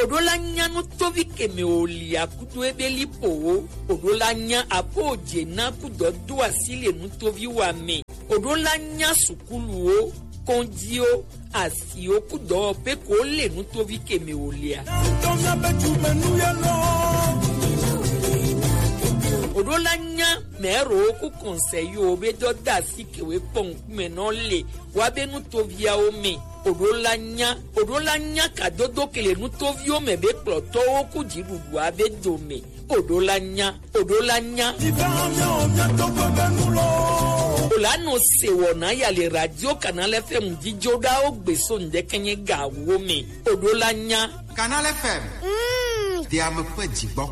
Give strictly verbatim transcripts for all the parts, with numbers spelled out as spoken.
odola nya no tovi keme oli akudo ebeli po odola nya apoje na kudo do asile no tovi wa me odola nya sukulu o kondio asio kudo pe ko le no tovi keme olia odola nya mero ku conseil be do da sikewe pon me no le wa be no tovia o me odola nya odola nya kadodo kele no tovio me be ploto o ku jirudu abe do me odola nya odola nya ola no se wona ya le radio Canal F M dijoda o gbeso nde kenye ga wo me odola nya Canal F M mm dia me pe jigbo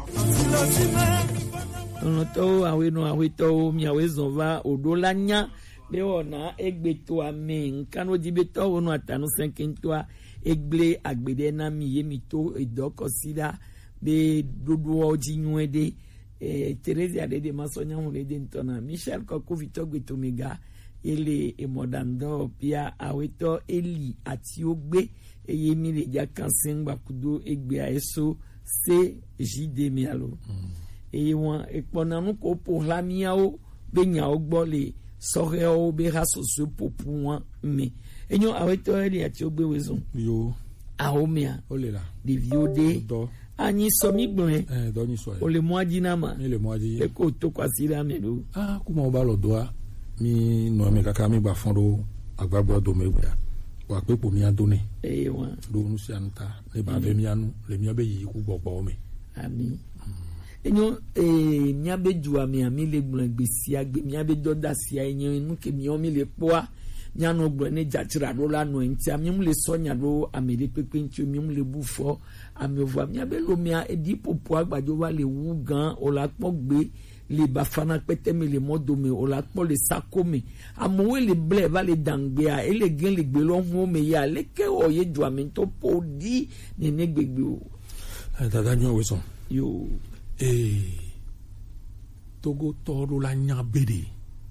ono to awe no awe to mi awe zonva odola nya be ona egbeto ame nkano dibeto ono atanu senkentwa egble agbede na mi yemi to edoko sida be dodo oji nwede eh Teresa de de masonya hunle de ntona Michel Koko Victor Gbetomega ele emodando pia aweto eli ati ogbe eyemi le ja kansen gba kudo egbe aeso C J D mialo mm. E won ekpona nu ko po lamia o be nya ogbo le sore o be rasoso popu wan me enyo aweto eli ati ogbe wezon yo aomia olela de viode ani somi gbon eh do ni so o le moadi na ma ni le moadi e ko to kwasira me do ah kuma o ba lo doa mi no mi kaka mi gba fondo agbagbo do me gba wa pe po mi adone eh wa do nu si anta le ba be mi anu le mi obe yi ku gbogbo mi ami enyo eh mi abeju ami ami le gbon gbesi agbe mi abedo da si enyo inu ke mi o mi le poa nyano gbo ne jachira do la no nti ami mu le sonya do amede pepe nti mi mu le bufo ami ovo ami abelo mi edi popo agbajo wa le wu gan o la pogbe le bafana pete mi le modo mi o la po le sako mi amowe le ble va le dangbe a ele gen le gbe lo hu me ya le ke o ye ju ami to po di ne ne gbegbe o dada nyo we so yo eh Togo toro la nya bede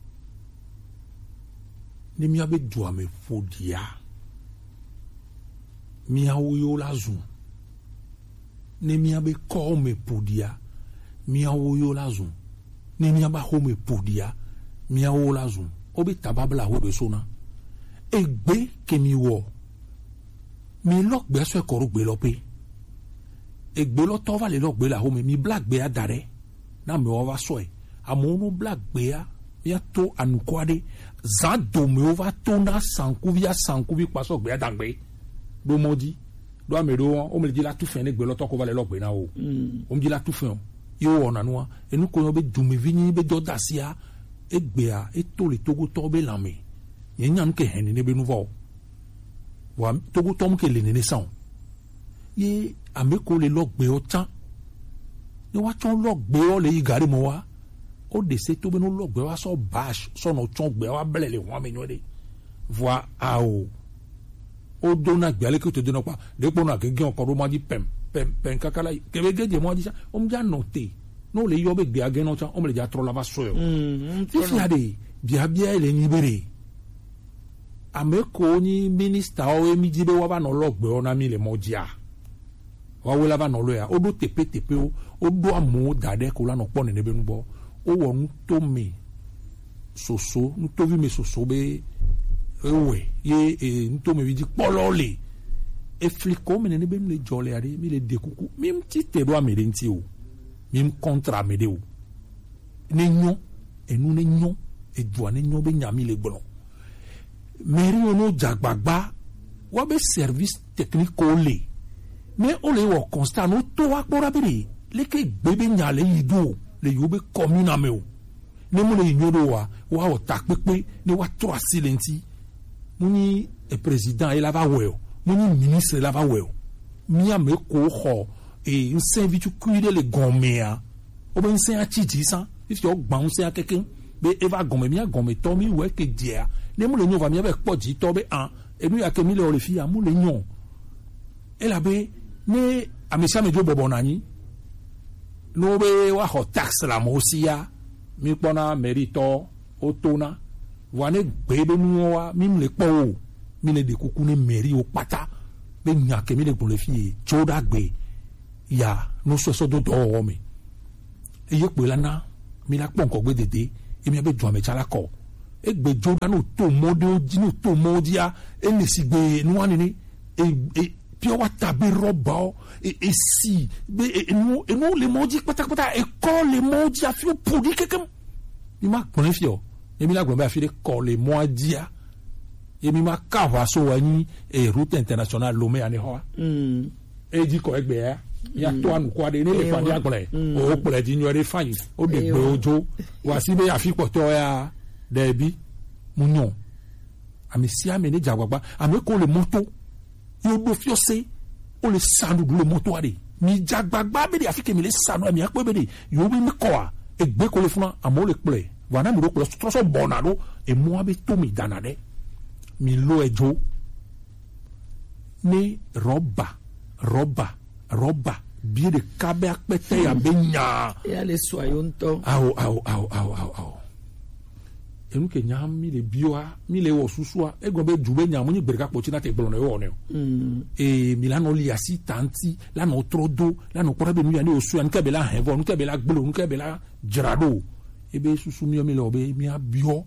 ni mi abe du ame fodia mi awoyo la zu ni mi abe ko me podia mi awoyo la zu ni mi aba ho me podia mi awo la zu obi tababla ho de sona egbe ke mi wo mi lok be so ko rugbe lo pe egbe lo to va le lok be la ho me mi black be adare na me wa so e amono black be ya ya to anukwade za do me over to na sankuvia sankuvi paso gbe adagbe do modi do amero o me di la tu fen egbe lo to ko va le lok be na o o me di la tu fen yo ona no enu ko yo be dume vini be do dasia egbe a eto le Togo to be lame yen yan ke hen ne be nouveau wa Togo to mo ke le ne san ye ameko le lok be o tan ni wa ton lok be o le igari mo wa o de se to be no lok be wa so bash so no ton gbe wa bele le won me no de voi a o o do na gbe ale ke to de no pa de po na ke gen ko ro ma di pem pem pem kakala ke be geje mo di sa o mja note no le yo be gbe agen no cha o me le ja tro la va so yo mm ti ade bia bia ele ni bere ameko ni minister o emi jibe wa ba no lok be o na mi le mo dia wa we la ba no lo ya o do tepe tepe o o do amu dade ko la no po ne be nu bo o wo nu to me soso nu to vi me soso be ewe ye e nu to me vi di polo le e fliko me ne be nu le jole ari mi le dekuku mi mti te do amere nti o mi m contra me de o ne nyo enu ne nyo e do ne nyo be nyami le gbolo meri ono jagbagba wa be service technique o le mais on le wo constat no to wa pora bere le ke bebe nyale yido le yobe commune me o ne mo le nyodo wa wa o tak pepe ne wa to asilenti muni e president e la va we o muni ministre la va we o mi ame ko ho e nsen vi tu kuide le gomea o ben nsen a titi san if yo gba nsen a keken be eva gome mi a gome to mi we ke dia ne mo le nyo va mi avec poji to be an e mi a ke mi le o le fi a mo le nyon e la be ne amisa me jo bobo nani no be wa ho tax la mo sia mi pona merito otona wane gbebe nu wa mi le po o mi le de kuku ne meri o pata be nya ke mi le gbon le fi choda gbe ya no so so do do o mi e ye pe lana mi la pon ko gbe dede e mi abe jo ame chala ko e gbe jo da no to mode o ji no to modia e le si gbe nu ani ni e e pure water be roba e e si be e no e no le modi pata pata e ko le modi a fio pudi kekem mi ma kon fio e mi la gbe a fi de ko le modia e mi ma ka wa so wa ni e route internationale Lomé ani ho mm e di ko egbe ya ya to anu ko de ni le fa di agbere o pere di nyore fayin o de gbe ojo wa si be afi po to ya debi munyon ami si ame ni jagbagba ami ko le moto yo do fiose o le sanu le moto ade mi jagbagba be de afi ke mi le sanu ami ape be de yo bi mi ko a egbe ko le funa amo le ple wa na mi ro ko so so bonado e mo abi to mi danade mi lo ejo ni roba roba roba bi de kabe apete ya be nya ya le soyon to awo awo awo awo awo awo enu ke nya mi le bioa mi le wo susua egon be jube nya mo ni berka pochi na te gbolo na yo ne mm e mi la no li asi tanti la no trodo la no kora be nu ya ni osu an ke be la hevo nu ke be la gbolo nu ke be la jrado e be susu mi o mi le obe mi abio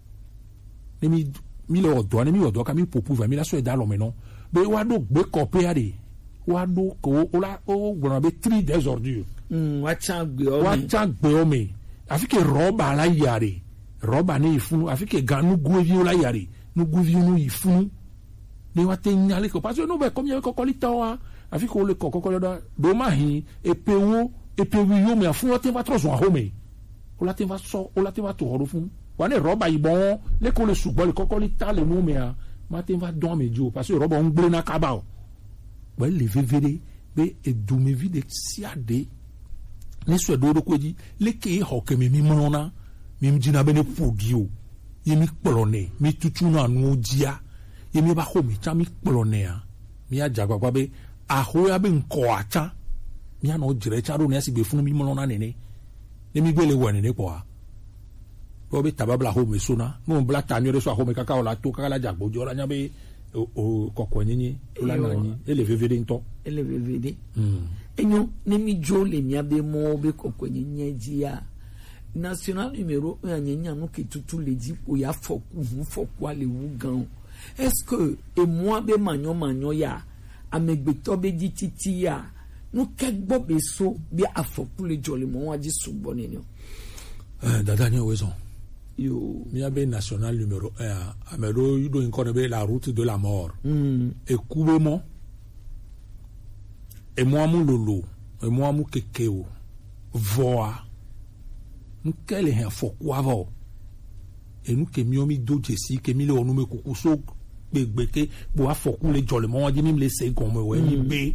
ne mi mi le odo ne mi odo ka mi popu va mi la so e da lo me no be wa do gbe kope ade wa do ko o la o gbona be three days ordure mm wa chan gbe o wa chan gbe o me afi ke roba la yare roba ne ifunu afi ke ganu guevi la yare nu guevi nu ifunu ne wa te nyale ko parce que no be comme y ko li tawa afi ko le ko ko da do ma hin e pewo e pewi yo me afun te va trop so home o la te va so o la te va to horo fun wa ne roba ibon le ko le sugbo le ko li ta le mu me a ma te va don me jo parce que roba on gbe na kaba o be le vevere be e du me vide siade ne so do do ko ji le ke ho ke me mi mona mi mjina bene podio yemi kplone mi tutu na nu dia yemi ba ho mi cha mi kplone ya mi ajagba gba be aho ya be nko acha mi ana ojire cha ro ne asi be funu mi mo na nene ne mi gbele wo nene po a bo be tababla ho me sona no bla tanyo re so ho me kaka o la to kaka la jagbo jo la nya be o kokko nyinyi o la nanyi ele vevede nto ele vevede mm enyo ne mi jo le mi abe mo be kokko nyinyi ji ya national numéro un anyanya no ketutu leji o ya foku hu foku ale wu gan est-ce que et moi be manyo manyo ya amegbeto be di titi ya no kegbo be so bi afoku le jole mo wa ji subo ni ni euh dada ni owezo yo mi abe national numéro un amelo yudo nkone be la route de la mort mm e kubemo e moi mu lolo e moi mu kekeo voa nkele hen foku avo enu ke mi omi do jesi ke mi le onu me kuku so gbegbeke bo afoku le jole mo di mi le se gon me we ni be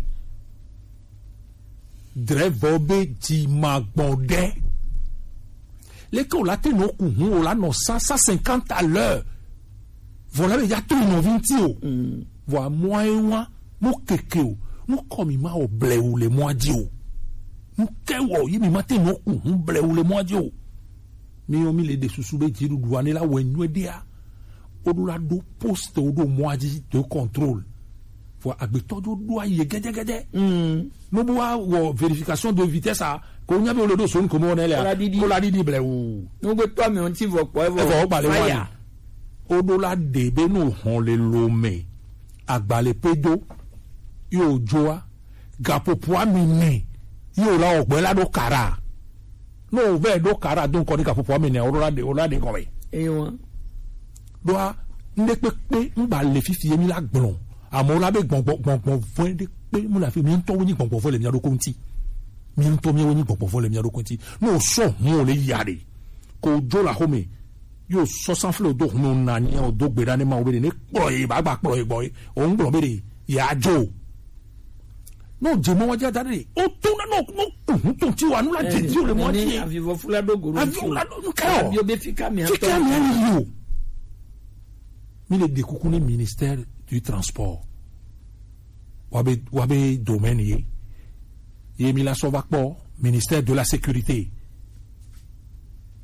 drevo be di magbonde le ko la te no ku hu o la no cent cinquante à l'heure voilà le ya to no vingt o voilà moi et moi mo kekeo mo komi ma o ble ou le moi di o mo kewo yi mi ma te no ku hu ble ou le moi di o mi o mi le de susube jiru douane la wenwe dia odu la do poste odu moaji de contrôle fo agbetojo do aye gede gede mm no bo wo vérification de vitesse a ko nya be olodo so nko mo na le ko la didi ble o no gbe to mi on ti vo po e vo pa le wa odu la de be no hon le Lomé agbale pedo yo joa gapo po mi ni yo la ogbe la do kara no ve do kara don ko ni ka popo mi ne orora de orora de ko we eyan do a nde pe pe ngba le fifi emi la gbon amo la be gbon gbon gbon fun de pe mu la fi mi nto woni gbon gbon fun le mi ado konti mi nto mi woni gbon gbon fun le mi ado konti no so mu le yare ko jo la home yo so san flo do no na ni o do gbe dani ma o be ni pro yi ba gba pro yi boy o n gbon be de ya jo no je mo waja dare o to na no no to ti wa nu la je ti o le mo ti avivo fula do goro avivo la do ka bio be fika mi anto fika mi ani yo mi le de kuku ni ministère du transport wabe wabe domaine ye ye mi la so va po ministère de la sécurité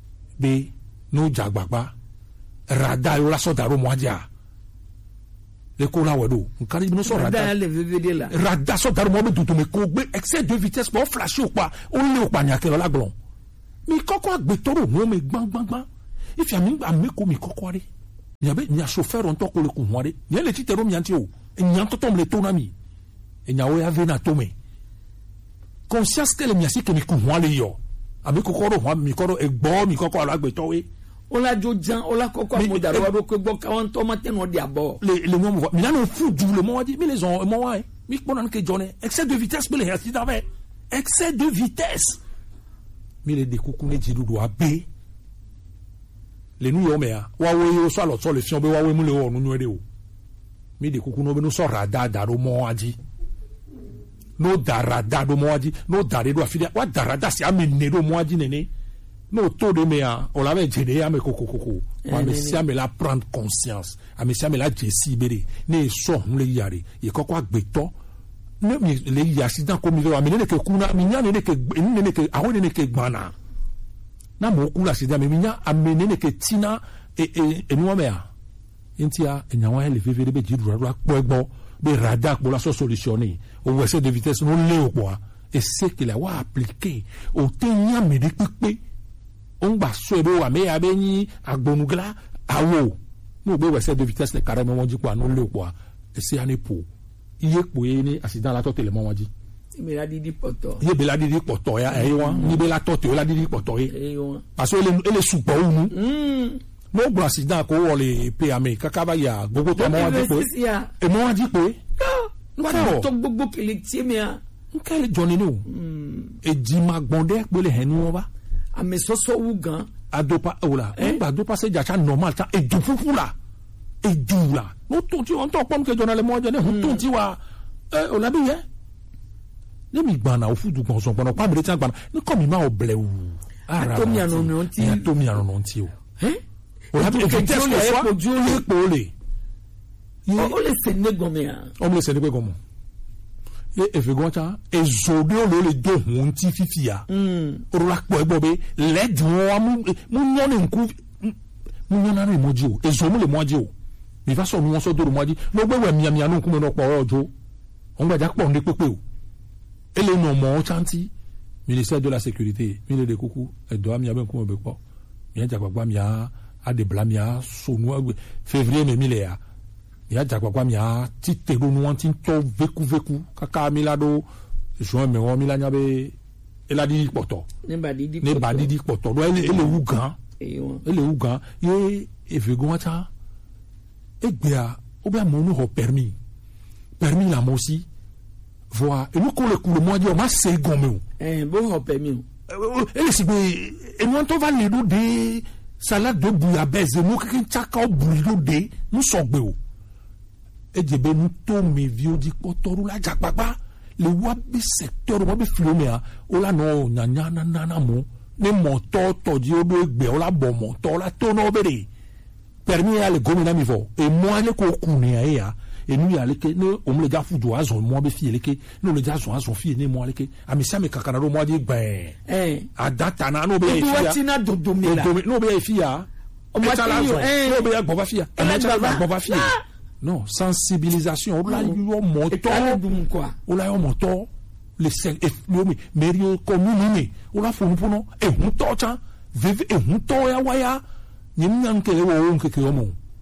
be no jagbagba radar yo la so daro mo aja le ko la wedo nkari no so rada le vvd la rada so dar mo be dudu me ko gbe excès de vitesse pour flash ou pas o le o pa nya ke la glon mi koko agbe toro mo me gban gban gban if ya mi gba me ko mi koko re nya be nya chauffeur on to ko le ko mo re nya le titero mi anti o nya to tom le to na mi e nya o ya ve na to me conscience que le mi asi ke mi ko mo le yo ami koko ro mi koro e gbo mi koko ala agbe to we ola jojan ola koko amodaro wa ko gbo ka won to maten no dia bo le le mo mi na no fu du le mo di mi les on mo wa mi ko nan ke jone excès de vitesse me le accident avec excès de vitesse mi le de kuku ne ti dudu abe le nu yo me a wa we o so lo so le fion be wa we mu le o nu nu ere o mi de kuku no be no so rada da ro mo aji no darada do mo aji no dare do afide wa darada si amene do mo aji nene no to de me a o la be jede ya me koko koko ma me si ame la prendre conscience a me si ame la jesi bere ne so hun le yare e koko agbeto ne mi le yi accident ko mi ve wa me ne ke kuna mi nya ne ke ne ne ke awo ne ke gbana na mo kula accident me mi nya amene ne ke tina e e e no me a entia enya wa le vevere be jidu ra po egbo be radar pour la solutionner au excès de vitesse non le quoi et c'est qu'il a wa appliquer au tenya me de pepe on ba so be wa me ya be ni agbonugla awo no be excès de vitesse le carrément on dit quoi non le quoi et c'est ane pour iye po ni accident la tote le mo dit me la didi poto ye be la didi poto ya e wa ni be la tote la didi poto e parce que ele ele supo nu mm no gbo accident ko wo le pe ame kakaba ya gbogbo to mo wa di pe e mo wa di pe no wa to gbogbo kele tie me a nkele joni ni o e ji ma gbonde pe le henu wa ame soso wu gan adopa ola e gba dopa se ja cha normal ta e du fufu la e du la no to ti on to pom ke jona le mo je ne hun to ti wa e ola bi ye ne mi gba na o fu du gbon so gbon pa mi re ti gba ni ko mi ma o ble wu ara to mi anu no ti to mi anu no ti o eh o la bi e te so so po ju le po le o le se ne gomi a o le se ne pe gomo e e fe goncha e zo de o le do hun ti fifia mm o la po egbo be le dun wa mu mu nyo ne nku mu nyo na re moji o e zo mu le moji o mi fa so nu won so do moji no gbe we mia mia no nku me no po ojo on gba ja po nde pepe o ele no mo chanti ministère de la sécurité mi le de kuku e do amia be nku me be po mi ja gbagba mia a de blamia sonu février me mi le ya ya jagbagba mi a ti tero nu anti to veku veku kaka mi lado juin me won mi la nya be eladi poto ne ba didi poto ne ba didi poto do ele ele wu gan ele wu gan ye efegun acha egbea obi mo nu ho permis permis la mo si voir et nous ko le coup le mois di o ma se gon me o eh bo ho permis ele si be e no to va le do de salade de bouillabaisse nous kin chaka o bouillo de nous so gbe o ejebe nu to me vi odi potoru la japapa le wa bi secteur wa bi flomea o la no nyanya na na na mo ne moto to di o do egbe o la bo moto la to no bere permis ya le gomina mi vo e mo ale ko ku ni ya e nu ya le ke ne o mo le ja fudu azon mo be fi le ke no le ja azon azon fi ne mo ale ke amisa me kakana ro mo di gbe eh adata na no be fi ya ti na dodo mi la no be fi ya o ma ta eh no be ya gbo ba fi ya e ma ta gbo ba fi non sensibilisation o la yo moto o la yo moto le se e mi merio commune ni o la fonu pono e hun to cha vive e hun to ya wa ya ni nyan ke wo o nke ke o mo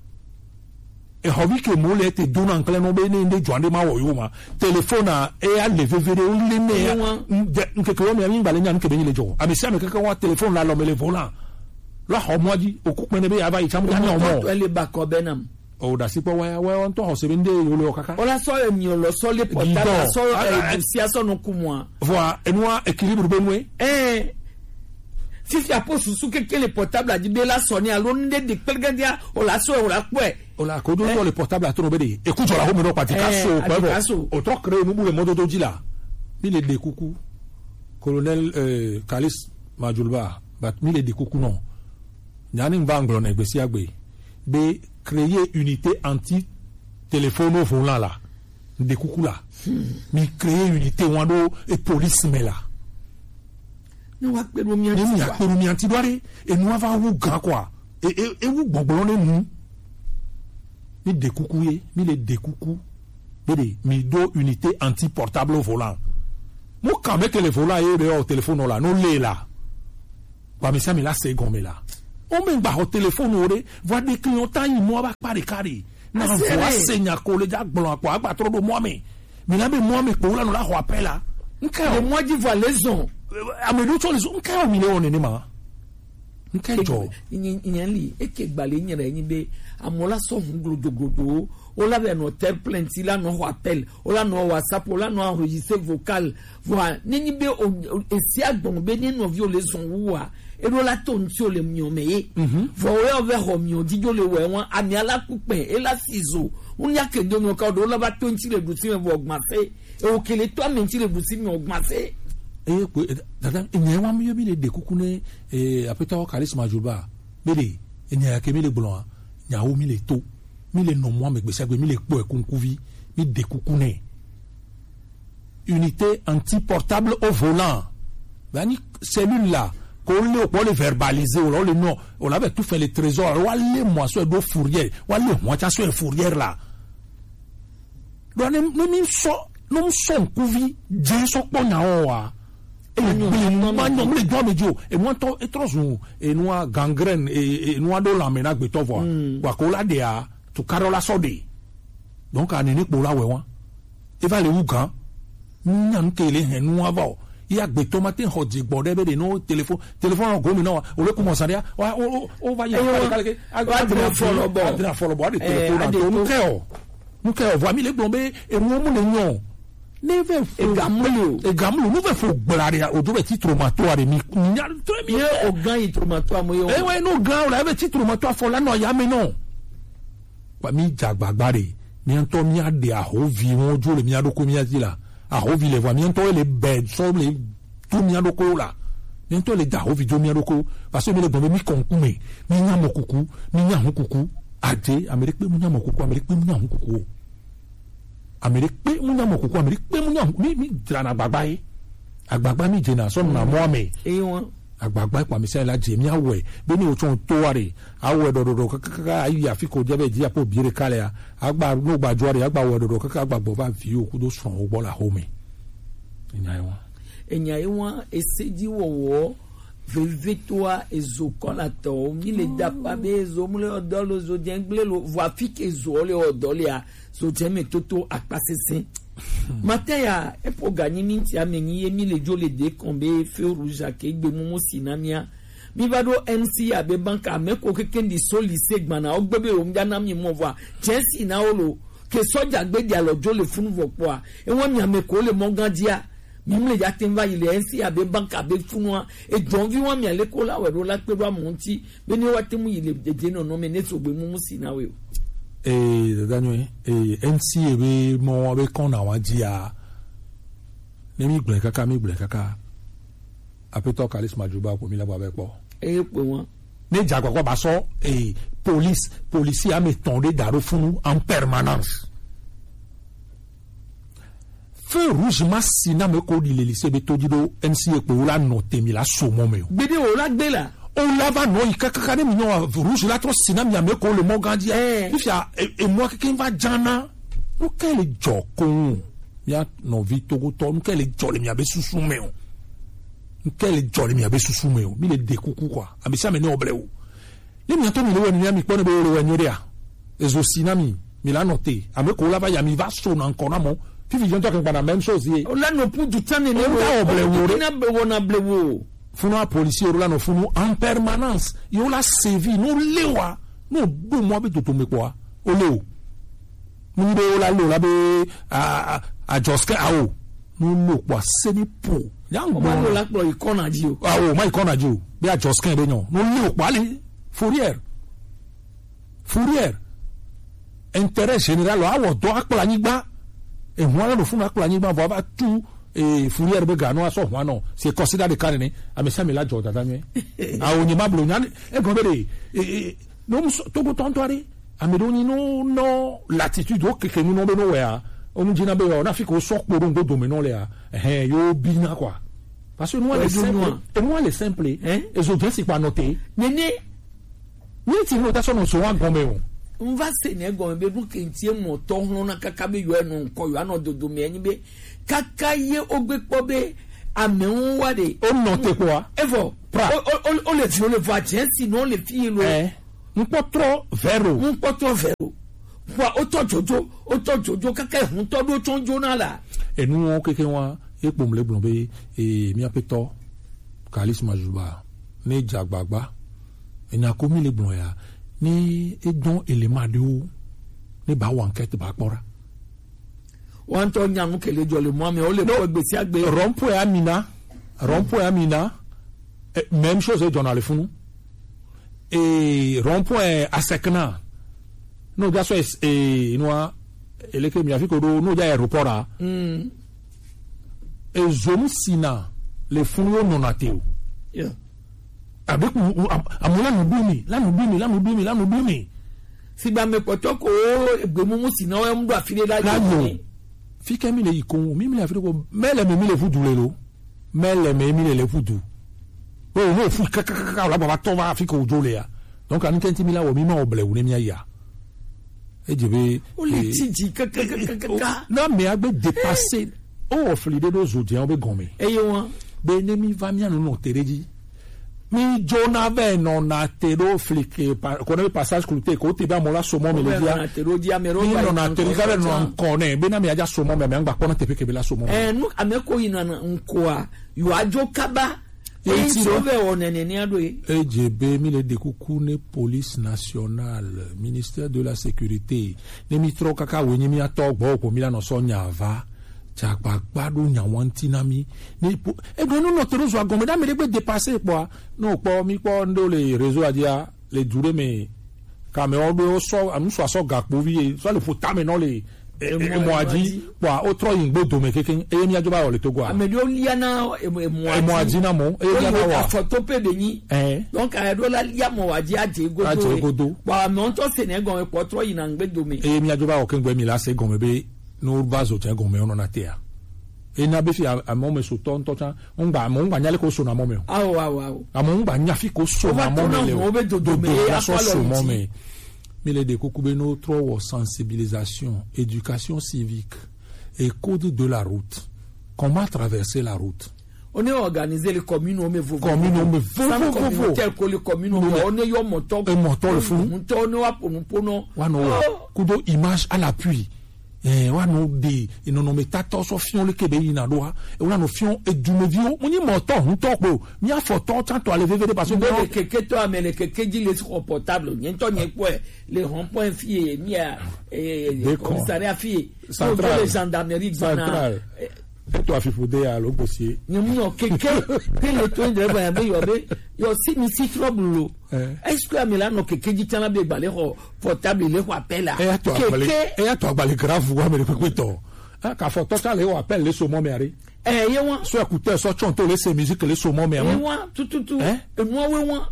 e hobi ke mo le te dona nkle no be ni nde jwande ma wo yo ma telephone a e a le vevere o le ne ya nke ke o me mi bale nyan ke be ni le jo a me se me ke ke wa telephone la lo me le volant la ho mo di o ku me ne be ya ba i cham ga ni o mo to le ba ko benam o da sipo wa wa on to ho se bende yo le okaka ola so emi lo so le portable so e si aso no kumwa voilà enwa équilibre benwe eh si fi apo susu keke le portable a di be la so ni alo nde de pelgandia ola so ola po e ola ko do le portable a to no be de écoute la ho me no pa ti kaso po o to créer mu le modo do di la mi le de kuku colonel euh Kalis Majulba bat mi le de kuku non nyani mbanglo na egbesi agbe be créer unité anti téléphone volant là de coucou là mais créer unité wando et police mais là nous va pe romi anti nous va pe romi anti doire et nous va wu grand quoi et et et wu gbogbo ne nu mi de coucou ye mi le de coucou bede mi do unité anti portable au volant mo quand même que le volant ye de au téléphone là no le là ba mi sa mi la se gomé là on me ba au téléphone ore voit des clientants ils moi ba pare carré na voix senya ko le jak blanc quoi ba trop de moi mais mais là mais moi mais ko là no la ho appel là le moi dit voit les on a me do les on ka o mi le on ne ma nka jo inyali eke gbale nyere yin be amola so nglodogodo o la be no tel plainte la no appel o la no WhatsApp o la no enregistrer vocal voilà nini be esi agbon be ni no violation wa e do la ton ti o le mi o meye voilà over home yo di jo le we won ami ala kupen e la sizo unya ke ndo no ka do la ba ton ti le buti me augmenter e o kele to me ti le buti me augmenter e ko dada enye wa mi le de kukune e apeta o charisme juba bele enye ke mi le blon nya o mi le to mi le no mo me gbese gbe mi le po ekunkuvi mi de kukune unité anti portable au volant bani cellule là qu'on le pour le verbaliser on le non on avait tout fait les trésors wa le moi so do fourrière wa le moi ta so fourrière là do ne mi so no so kuvi je so po nya o wa et nous les doigts médio et moi to et trop et nous gangrène et nous do la mena gbe to voir wa ko la de a to carola sode donc anene po la we wa e va le ugan nyam tele hen nous avo ya gbe tomate ho di gbode be de no téléphone téléphone go mi no o le commence à o o va ya calque adra follow bo adra follow bo de téléphone nous creo nous creo voit mi le blombe et moi mo le nyon neve fo egamulu egamulu neve fo gblare o do be titromatoire mi nya très bien o gan titromatoire mo yo eh ouais no gan o la be titromatoire fo la no ya me no pa mi jagbagbare mi ento mi ade a ho vi won jo le mi adoko mi ati la a ho vi le voit mi ento le bed so le tout mi adoko la mi ento le da ho vi jo mi adoko parce que mi le gbo mi konkume mi nya mo kuku mi nya ho kuku ade amerique pe mi nya mo kuku amerique pe mi nya ho kuku Amérique pe mu nya mo kuku Amérique pe mu nya mi mi drana agbagba yi agbagba mi jena so na mo ame e won agbagba pa mi se la je mi awe be ni o tun to ware awe dododo kaka ayi afiko je be ji apo bire kale a agba no gba jore agba we dododo kaka agbagbo ba fi oku do son ogbo la home enya yi won enya yi won eseji wowo vevetwa ezokola to mi le dapa be ezo mu le odolo zo jengle lo voa fike ezo le odole a so jeme toto akpasese mataya e po gagner minti ameni e mi le jo le décomber feu rouge ke gbe mumu sinamia mi va do M C abe banka me ko keken di so lycée gbana ogbebe o mjana mi mo voa chesi na olo ke soja gbe dia lo jo le funu vopo a e won mi ame ko le mongandia mimle ya temba ile N C abe banka abe funu e jonvi won mi ale ko la we ro la pe ro amonti be ni wa temu ile de no no me ne so gbe mumu sinawe et Daniel et N C ebe mo abe kon na wa dia ne mi gble kaka mi gble kaka apeto charisme juba ko mi la ba be po e pe won ne jagwa ba so et police policier a me tondé daro funu en permanence feu rouge masina me ko di le lycée be to dido N C e ko la note mi la so mo me gbede o la gbe la on lava no ikaka ne mi no rouge la trop sinam ya me ko le mongandia if ya et moi quelqu'un va jana no kele joko ya no vito to no kele jole mi abe susu me o no kele jole mi abe susu me o mi le de kuku kwa abi sa me ne oble o le mi to mi le wani mi pone be le wani ria ezo sinami mi la noté ame ko lava ya mi va so na encore mo fi vi jonto kan pa na même chose o la no pu du tan ne ne oble o na be wona blewo funu a policier ro la no funu en permanence yo la sévi no lewa no do mo be toto me kwa o le o mu be o la lo la be a a joske a o no lo kwa se ni po ya ngo mo la pro ikona ji o a o ma ikona ji o be a joske be nyon no le o kwa le fourière fourière intérêt général a wo do akpla nigba e ho la no funu akpla nigba vo ba tu et fourière be gano aso ho no c'est consider de carne a me sami la joda dame a o ni mablo nyan e go be e no to go tontoare a me doni no no l'attitude o ke nu no be no we a o mu jina be o na fi ko so poro ndo domino le a eh yo bina quoi parce que nous les simple et moi les simple hein et je dis c'est pas noter nene ni ti notation no so wan gombe o mva se ne go be du kentie moto ho na kaka be yo enu nko yo anododo me anyi be kaka ye ogbepo be ameun wa de o no te quoi evo pra o le fi o le va jensi no le fi lo eh npotro vero npotro vero wa o to jojo o to jojo kaka hun to do ton jona la enu won keke wa epo mle blon be e mi apeto kalis majuba ne jagbagba ena komi le blon ya ni edon element de o ne ba wa enquête ba pora wan to nyamu kele jole mo me o le po gbesi agbe rompo ya mina rompo ya mina eh, même chose e dans le fond et rompo à sekna no ja so e no ele ke mi afiko do no ja aéroport mm e zomu sina le fond yo non ateo yeah avec amula no bumi la no bumi la no bumi la no bumi si ba me potoko egbemu mu sina o mdu afile la yo fika mi le ikon mi mi le afiko mele me mi le fudu le lo mele me mi le fudu o no fu kaka kaka la baba to va afiko ojole ya donc an kenti mi la wo mi ma oble wo ne mi ya e jebe o le tiji kaka kaka kaka na me agbe dépasser o oflide do zodian o be gome e yo won be ne mi va mi anu no tereji mi jona ve no na tero flike ko ne passage clouté ko te ba mo la somo me le dia na tero dia me ro mi ba no na tero ga no ko ne be na mi aja somo me me ngba ko na tepe ke be la somo eh nu ameko yin na nko a yo ajo kaba e ti ro ve o nene ni ado e E J B mi le dekuku ne police nationale ministère de la sécurité ne mi tro kaka we ni mi ato gbo ko mi la no so nyava chakpa gbadu nyawanti na mi ni e do no toro zo agome da me de dépasser po no po mi po ndo le réseau adia le dure me ka me odo so anu so so gapo vi so le fota me no le e mo adi po o tro yin gbodo me keken e mi ajoba o le togo a me do liana e mo e mo adi na mo e ya na wa photo pe de ni eh donc a do la lia mo adi ade godo ade godo pa me on to se ne gon e po tro yin na gbedo me e mi ajoba o ken gbe mi la se gon me be no bazo te gon me ono na tea e na be fi a mo me so ton ton on gba mo ngba nyale ko so na mo me awo awo awo a mo ngba nyafi ko so na mo me le o be do do me a so so mo me mi le de kokube no trop sensibilisation éducation civique et code de la route comment traverser la route on est organisé les communes on me vous commune on me vous vous tel que les communes on est yo moto et moto le fou moto no wa pono pono wa no kudo image à l'appui eh wa no de ino no metato so fion le kebe ina doa e wa no fion e du medio mo ni moto hun to po mi a photo tanto aller vivre parce que le keke to amele keke di les portable ni to ni po les rond-point fie mi a eh commissariat fie central les gendarmerie central et toi fifoude à l'opposé ni mo keke que le to de ba be yo be yo si mi si trouble est-ce que amela no keke di tana be gba le portable le ko appel e a to agbale e a to agbale grave wa me pe to ah ka photo ta le o appel le so mo me ari eh ye won so écouter so chonto le se musique le so mo me ami won tout tout tout e mo we won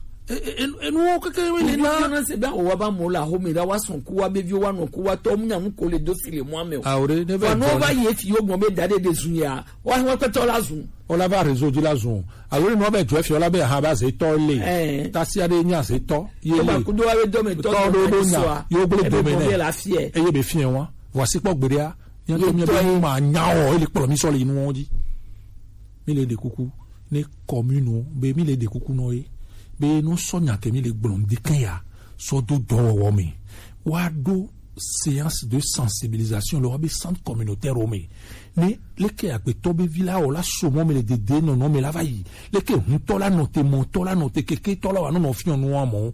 e no keke we le na na se ba o wa ba mo la ho me da wa son ku wa be vi wa no ku wa to mu nya mu ko le do si le mo ame o aure ne va no va ye fi yo mo be dade de zunya wa wa ko to la zun o la va réseau di la zone alors no be jo fi o la be ha ba se to le ta si ade nya se to ye le ku do wa be do me to do do nya yo gbe do me ne la fie e ye be fie won voici po gbere a yan to mi be ma nya o ile polo mi so le inu won di mi le de kuku ne commune be mi le de kuku no e be no sonya ke mi le gblon di kan ya so do do wo mi wa do séance de sensibilisation le wabi centre communautaire o me ni leke akpe tobe villa o la somo me le dede no no me la vai leke hunto la no te monto la no te keke to la wa no no fion no amo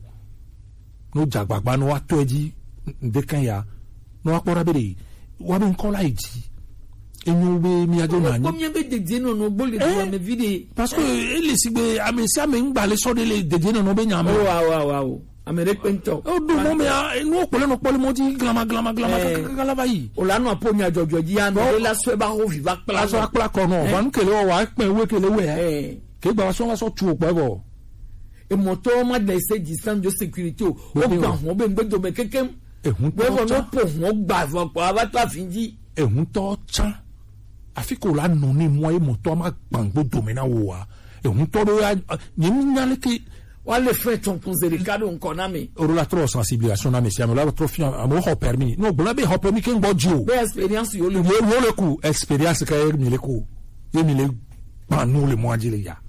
no jagbagba no atoji de kan ya no akora bere wabi nko la iji enyo be mi ajo na ni combien be dede no no bo le do me vide parce que ele sigbe amesi ame ngba le so de le dede no no be nyama wa wa wa wa amere pento o do mo me no pole no pole mo di glama glama glama kala bayi o la no aponya jojo ji an o la so ba ho viva la so akla ko no van kele o wa pe we kele we eh ke gba so wa so tu o pe bo e moto ma de se distance de sécurité o gba won be ngbe do me kekem e hun to no po won gba fo po aba to afinji e hun to chan afiko la no ni mo e moto ma gbangbo do me na wo wa e hun to do ya ni mi na le ke wale frère ton conseil Ricardo nkonami oro la trop sensibilisation na mesia me la trop fi amo ho permis no bla be ho permis ken gboju be experience yo le le le ku experience ka er mi le ku ye mi le pa nu le mo ajile ya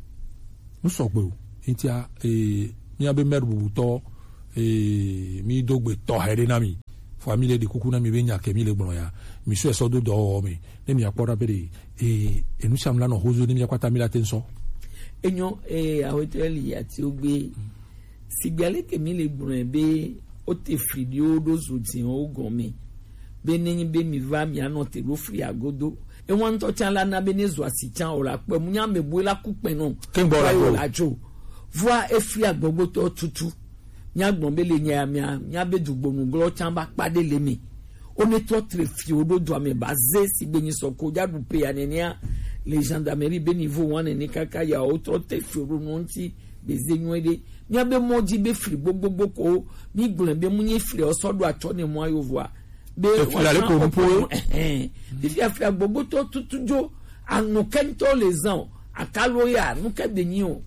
no so gbe o ntia eh mi abe merbu to eh mi dogbe to here na mi famille de kuku na mi benya ke mi le gbon ya mi so eso do do mi ne mi apora bere eh enu samla no hozo ni mi akwata mi la tenso enyo eh aweteli ati ogbe sigbale ke mi le gbon be o te fridio do zuti o gomi be nin be mi va mi anote ro free agodo e won to chan la na be ne zo asichan o la pe mu nya mebu la kupen no kengo la jo voi e free agbogbo to tutu nya gbon be le nya mia nya be dugbo mu glo chan ba pade le mi o ne to tre fi o do do ame baze si be ni soko ja du pe anenia les gendarmerie be niveau one ni kaka ya o to te fi o no nti be zenwede nya be moji be free gbogbo ko mi gbon be mu ni free o so do ato ni mo ayo voi be la le ko mpo eh bi fi afia gbogbo to tutujo anu kento les ans akaloya nuka denyi o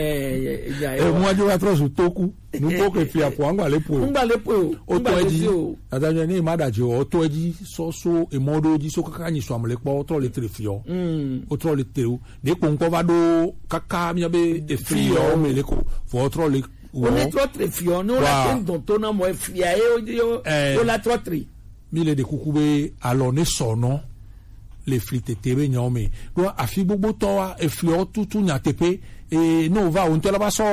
eh ya e mo ajo wa trosu toku nu to ke fi apo angba lepo ngba lepo o to eji adajo ni madajo o to eji so so e modo ji so kaka ni so amle po to le trefio mm o to le teu de ko nko va do kaka mi abe e fio me le ko fo to le o ne to trefio no la ten don to na mo e fia e o o la to tri mi le de kukube alo ne sono les frites tebe nyome do afi gbogbo to wa e fli o tutu nya tepe e no va on to la ba so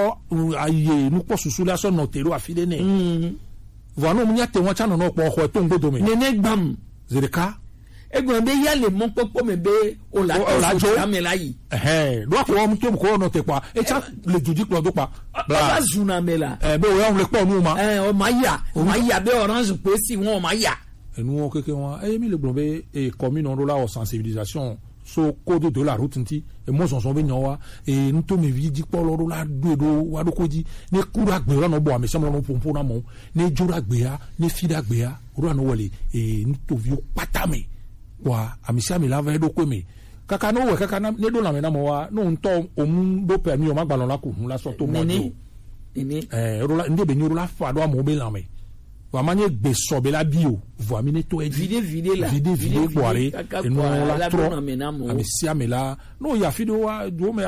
aye nu po susu la so no tero afi de ne mm va no nya te won cha no no po ho to ngbodo me ne ne gbam zereka egbon be ya le mo popo me be o la to so ta me la yi eh do ko mo to ko no te pa e cha le juji ko do pa ba zuna me la eh be o ya le po nu ma eh o ma ya o ma ya be orange pe si won o ma ya et nous on que on eh mi le blombe et commune on la sensibilisation so code de la route nti et moi son son be nyowa et nous to me vi di polo la do do wa do ko di ne kura gbe la no bo ame semlo no pompo na mo ne jura gbe ya ne fida gbe ya ro na wole et nous to vi patame wa amisa mi la va do ko me kaka no we kaka na ne do na me na mo wa no nto omu do permis o ma gbalon la ko hun la so to mo do ini eh ro la ndé be nyoro la fa do mo be la me wa manye gbe sobe la bio voa mi ne to e vide vide la vide vide boire et non la trop amisi amela no ya fido wa do me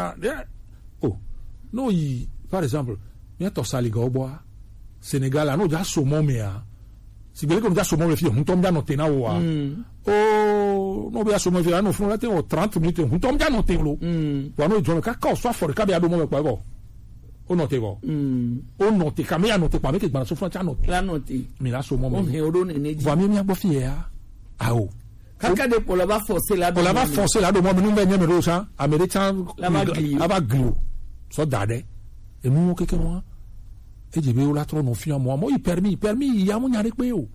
oh no yi par exemple mi to sali go boa Sénégal no ja so mo me a si bele ko ja so mo le fi hun tom ja no te na wa oh no be so mo fi no fun la te o trente minutes hun tom ja no te lo wa no jo ka ka so for ka be ado mo me pa go o note go mm o note ka me ya note pa me ke gba so fun cha note la note mi la so mo mo o he oro ne neji va mi mi agbo fi ya a o kaka de pour la va forcer la pour la va forcer la do mo mi nbe nyame ro sa american la va gli aba gli so dade e mu o keke mo e je be o la tro no fi mo mo i permis permis ya mo nyare pe o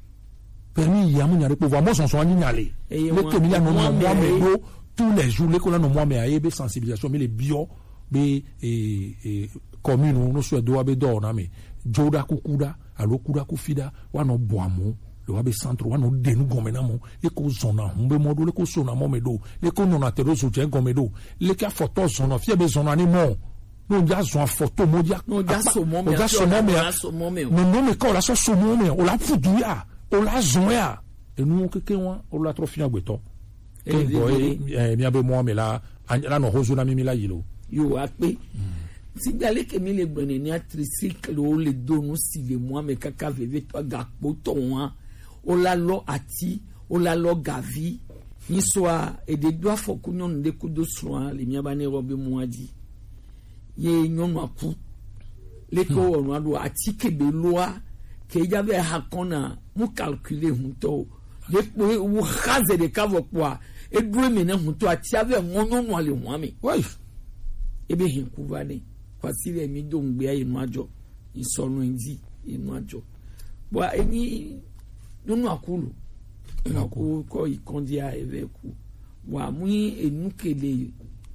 permis ya mo nyare pe va mo son son ni nyale le ke mi ya no mo mo me do tous les jours le ko la no mo me aye be sensibilisation mi le bio be e e commune no so do abe do na me joda kukuda alo kuda kufida wa no boamu le wa be centre wa no de nu gomena mo e ko zona humbe modo le ko so na mo me do le ko no na tero so je gomedo le ka photo zona fie be zona ni mo no ja zo photo mo ja no ja so mo me ja so mo me no no me ko la so so mo me o la fudu ya o la zon ya e nu keke wa o la tro fi agbeto e boy e mi abe mo me la la no hozo na mi mi la yilo yo ape si gale ke mi le gbene ni tricycle o le donu si le moi me kaka veve to gapo to wa o la lo ati o la lo gavi ni soa e de doa fokunyon de kudo soa le mi abane robe muadi ye nyon aku le ko onu ado ati ke be loa ke ja be hakona mu calculer hunto de po wo khaze de kavo kwa e due me na hunto ati ave ngonyo no ale muami wai ebe hinkuvane kwasile mi do ngbe ayi no ajo isonu enzi inu ajo bo eni nunu akulu akulu ko ikondia eveku wa mu enu kele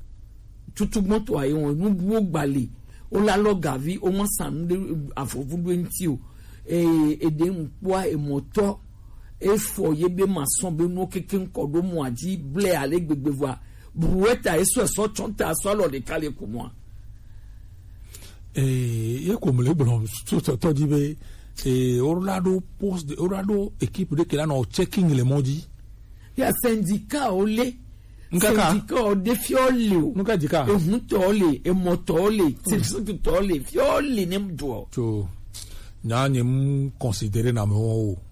tutugmoto ayi won nu buo gbale o la lo gavi o mo san de afovudu enti o e ede npo emoto efo yebe mason be no keke nkodo mu aji ble ale gbegbevoa buweta eso eso chonta so lo de kale ko mo eh ye ko mele bon to to di be eh orlado post de orlado équipe de kela no checking le modi ya syndicat ole Nkaka. syndicat o de fiole o nunca dika e hun tole e motole tsi tole fiole nem do to nya nyem considérer na mo